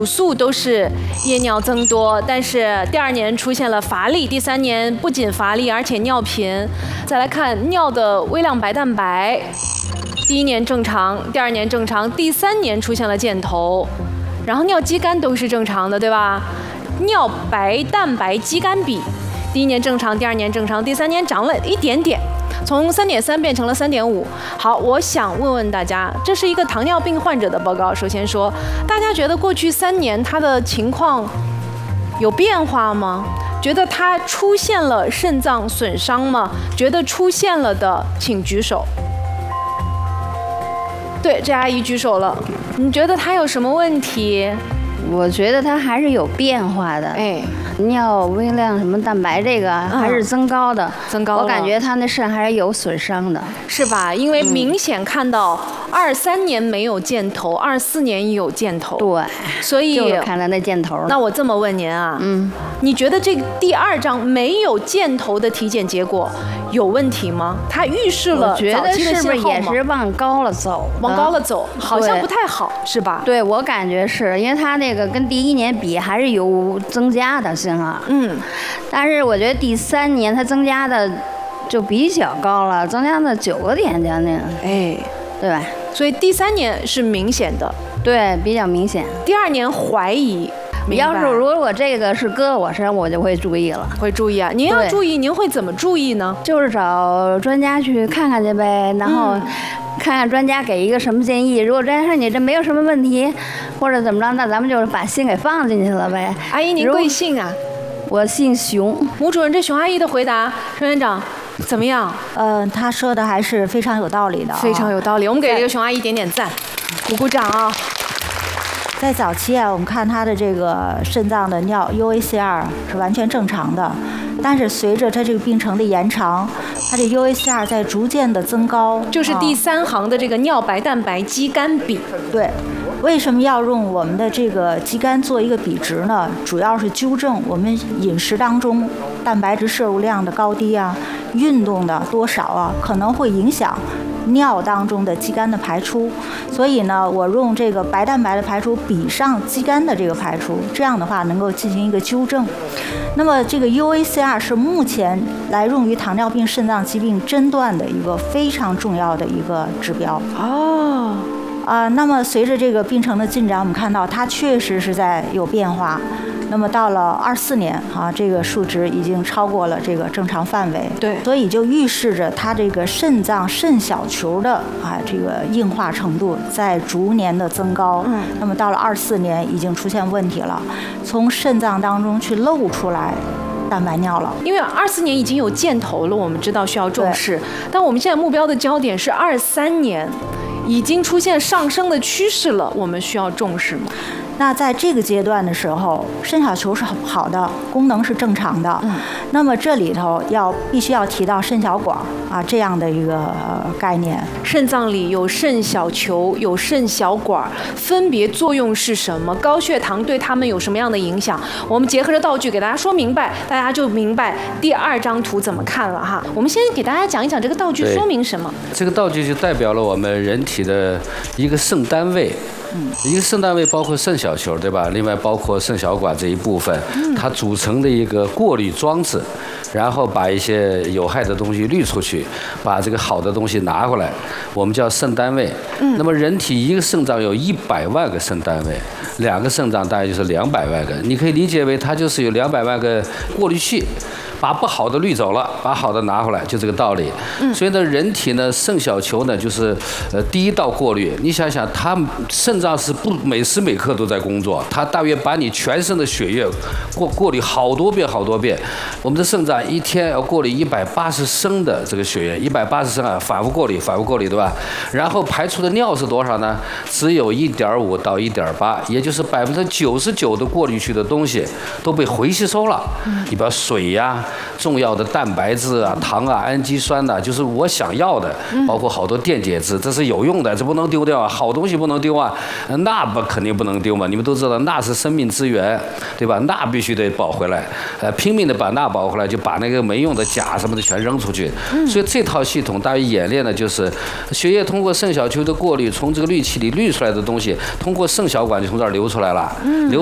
素都是夜尿增多，但是第2年出现了乏力，第3年不仅乏力，而且尿频。再来看尿的微量白蛋白，第1年正常，第2年正常，第3年出现了箭头，然后尿肌酐都是正常的，对吧？尿白蛋白肌酐比，第1年正常，第2年正常，第3年涨了一点点。从3.3变成了3.5。好，我想问问大家，这是一个糖尿病患者的报告。首先说，大家觉得过去3年他的情况有变化吗？觉得他出现了肾脏损伤吗？觉得出现了的，请举手。对，这阿姨举手了。你觉得他有什么问题？ 我觉得它还是有变化的， 哎， 尿微量什么蛋白这个还是增高的， 增高了。 我感觉它那肾还是有损伤的， 是吧？因为明显看到23年没有箭头，24年有箭头， 对， 所以就是看到那箭头。 那我这么问您啊，你觉得这个第2章没有箭头的体检结果有问题吗？它预示了早期的信号吗？ 我觉得是不是也是往高了走？ 往高了走，好像不太好，是吧？ 对，我感觉是因为它那个跟第1年比还是有增加的信号。但是我觉得第3年它增加的就比较高了，增加了9个点将近。 哎， 对吧？ 所以第3年是明显的， 对，比较明显。 第2年怀疑。 要是如果这个是搁我身上，我就会注意了。 会注意啊？您要注意，您会怎么注意呢？ 就是找专家去看看去呗，然后看看专家给一个什么建议。如果专家说你这没有什么问题，或者怎么着，那咱们就是把心给放进去了呗。 阿姨，您贵姓啊？ 我姓熊。 吴主任，这熊阿姨的回答，熊院长怎么样？ 他说的还是非常有道理的， 非常有道理。我们给这个熊阿姨点点赞，鼓鼓掌啊！ 在早期啊，我们看他的这个肾脏的尿 UACR 是完全正常的，但是随着他这个病程的延长，他这 UACR 在逐渐的增高， 就是第3行的这个尿白蛋白肌酐比。 对，为什么要用我们的这个肌酐做一个比值呢？主要是纠正我们饮食当中蛋白质摄入量的高低啊，运动的多少啊，可能会影响尿当中的肌酐的排出，所以呢，我用这个白蛋白的排出比上肌酐的这个排出，这样的话能够进行一个纠正。那么这个 UACR 是目前来用于糖尿病肾脏疾病诊断的一个非常重要的一个指标。那么随着这个病程的进展，我们看到它确实是在有变化。那么到了24年这个数值已经超过了这个正常范围， 对， 所以就预示着它这个肾脏肾小球的这个硬化程度在逐年的增高。那么到了24年已经出现问题了，从肾脏当中去漏出来蛋白尿了。 因为24年已经有箭头了，我们知道需要重视，但我们现在目标的焦点是23年，已经出现上升的趋势了，我们需要重视吗？ 那在这个阶段的时候，肾小球是好的，功能是正常的。那么这里头必须要提到肾小管这样的一个概念。 肾脏里有肾小球，有肾小管，分别作用是什么？高血糖对它们有什么样的影响？我们结合着道具给大家说明白，大家就明白第2张图怎么看了哈。我们先给大家讲一讲这个道具说明什么。 这个道具就代表了我们人体的一个肾单位。一个肾单位包括肾小球，对吧？另外包括肾小管这一部分，它组成的一个过滤装置，然后把一些有害的东西滤出去，把这个好的东西拿回来，我们叫肾单位。那么人体一个肾脏有100万个肾单位，2个肾脏大概就是200万个，你可以理解为它就是有200万个过滤器。把不好的滤走了，把好的拿回来，就这个道理。所以呢，人体呢，肾小球呢，就是第一道过滤。你想想，它肾脏是不每时每刻都在工作，它大约把你全身的血液过滤好多遍。我们的肾脏一天要过滤180升的这个血液，180升反复过滤，对吧？然后排出的尿是多少呢？只有1.5到1.8，也就是99%的过滤去的东西都被回吸收了。你比如水呀。 重要的蛋白质啊、糖啊、氨基酸呐，就是我想要的，包括好多电解质，这是有用的，这不能丢掉啊，好东西不能丢啊，钠肯定不能丢嘛，你们都知道钠是生命之源，对吧？钠必须得保回来，拼命的把钠保回来，就把那个没用的钾什么的全扔出去。所以这套系统大约演练的就是血液通过肾小球的过滤，从这个滤器里滤出来的东西，通过肾小管就从这儿流出来了，流